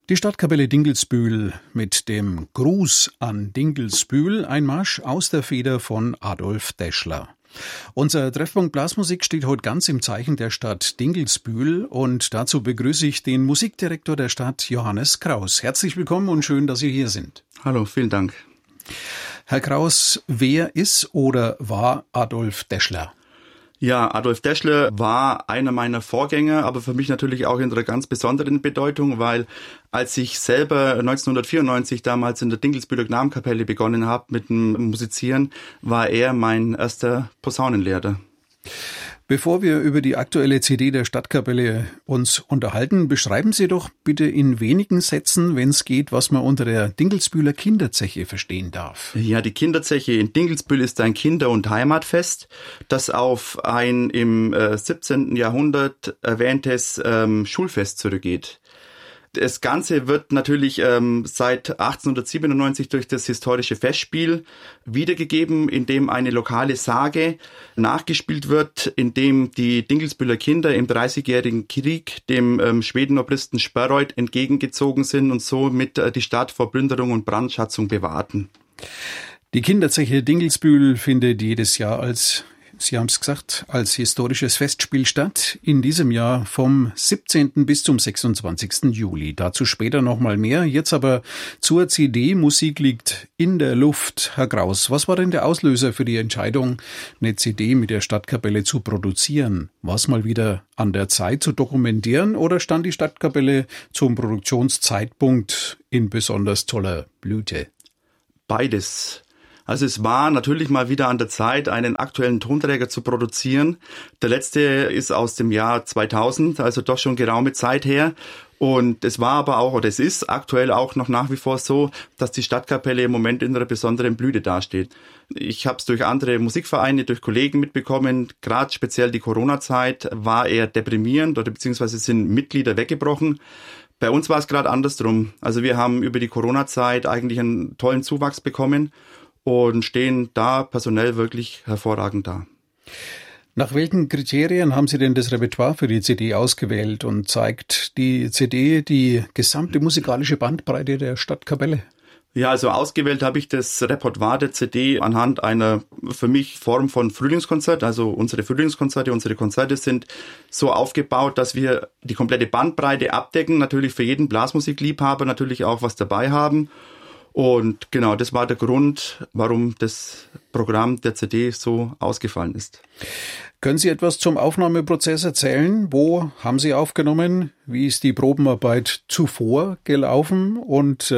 Die Stadtkapelle Dingelsbühl mit dem Gruß an Dingelsbühl, ein Marsch aus der Feder von Adolf Daschler. Unser Treffpunkt Blasmusik steht heute ganz im Zeichen der Stadt Dingelsbühl und dazu begrüße ich den Musikdirektor der Stadt, Johannes Kraus. Herzlich willkommen und schön, dass Sie hier sind. Hallo, vielen Dank. Herr Kraus, wer ist oder war Adolf Daschler? Ja, Adolf Daschler war einer meiner Vorgänger, aber für mich natürlich auch in einer ganz besonderen Bedeutung, weil als ich selber 1994 damals in der Dingelsbühler Knabenkapelle begonnen habe mit dem Musizieren, war er mein erster Posaunenlehrer. Bevor wir über die aktuelle CD der Stadtkapelle uns unterhalten, beschreiben Sie doch bitte in wenigen Sätzen, wenn es geht, was man unter der Dingelsbühler Kinderzeche verstehen darf. Ja, die Kinderzeche in Dingelsbühl ist ein Kinder- und Heimatfest, das auf ein im 17. Jahrhundert erwähntes Schulfest zurückgeht. Das Ganze wird natürlich seit 1897 durch das historische Festspiel wiedergegeben, in dem eine lokale Sage nachgespielt wird, in dem die Dingelsbühler Kinder im 30-jährigen Krieg dem Schwedenobristen Sperreuth entgegengezogen sind und somit die Stadt vor Plünderung und Brandschatzung bewahrten. Die Kinderzeche Dingelsbühl findet jedes Jahr Sie haben es gesagt, als historisches Festspiel statt, in diesem Jahr vom 17. bis zum 26. Juli. Dazu später nochmal mehr. Jetzt aber zur CD. Musik liegt in der Luft. Herr Kraus, was war denn der Auslöser für die Entscheidung, eine CD mit der Stadtkapelle zu produzieren? War es mal wieder an der Zeit zu dokumentieren oder stand die Stadtkapelle zum Produktionszeitpunkt in besonders toller Blüte? Beides. Also es war natürlich mal wieder an der Zeit, einen aktuellen Tonträger zu produzieren. Der letzte ist aus dem Jahr 2000, also doch schon geraume Zeit her. Und es war aber auch, oder es ist aktuell auch noch nach wie vor so, dass die Stadtkapelle im Moment in einer besonderen Blüte dasteht. Ich habe es durch andere Musikvereine, durch Kollegen mitbekommen, gerade speziell die Corona-Zeit war eher deprimierend oder beziehungsweise sind Mitglieder weggebrochen. Bei uns war es gerade andersrum. Also wir haben über die Corona-Zeit eigentlich einen tollen Zuwachs bekommen und stehen da personell wirklich hervorragend da. Nach welchen Kriterien haben Sie denn das Repertoire für die CD ausgewählt und zeigt die CD die gesamte musikalische Bandbreite der Stadtkapelle? Ja, also ausgewählt habe ich das Repertoire der CD anhand einer für mich Form von Frühlingskonzert. Also unsere Frühlingskonzerte, unsere Konzerte sind so aufgebaut, dass wir die komplette Bandbreite abdecken, natürlich für jeden Blasmusikliebhaber natürlich auch was dabei haben. Und genau, das war der Grund, warum das Programm der CD so ausgefallen ist. Können Sie etwas zum Aufnahmeprozess erzählen? Wo haben Sie aufgenommen? Wie ist die Probenarbeit zuvor gelaufen? Und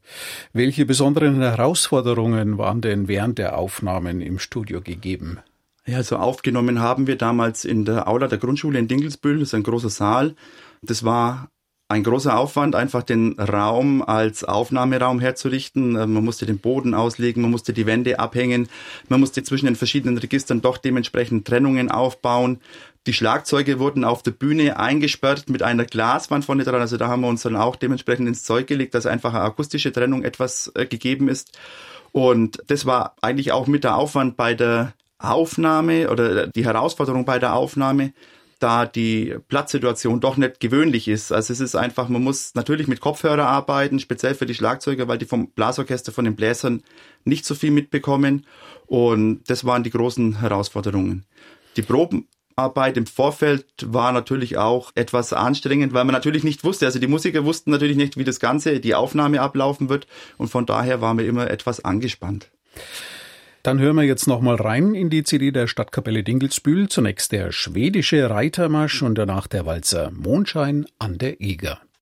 welche besonderen Herausforderungen waren denn während der Aufnahmen im Studio gegeben? Ja, also aufgenommen haben wir damals in der Aula der Grundschule in Dingelsbühl. Das ist ein großer Saal. Das war ein großer Aufwand, einfach den Raum als Aufnahmeraum herzurichten. Man musste den Boden auslegen, man musste die Wände abhängen, man musste zwischen den verschiedenen Registern doch dementsprechend Trennungen aufbauen. Die Schlagzeuge wurden auf der Bühne eingesperrt mit einer Glaswand vorne dran. Also da haben wir uns dann auch dementsprechend ins Zeug gelegt, dass einfach eine akustische Trennung etwas gegeben ist. Und das war eigentlich auch mit der Aufwand bei der Aufnahme oder die Herausforderung bei der Aufnahme, da die Platzsituation doch nicht gewöhnlich ist. Also es ist einfach, man muss natürlich mit Kopfhörer arbeiten, speziell für die Schlagzeuger, weil die vom Blasorchester, von den Bläsern nicht so viel mitbekommen. Und das waren die großen Herausforderungen. Die Probenarbeit im Vorfeld war natürlich auch etwas anstrengend, weil man natürlich nicht wusste, also die Musiker wussten natürlich nicht, wie das Ganze, die Aufnahme ablaufen wird. Und von daher waren wir immer etwas angespannt. Dann hören wir jetzt nochmal rein in die CD der Stadtkapelle Dingelsbühl. Zunächst der schwedische Reitermarsch und danach der Walzer Mondschein an der Eger.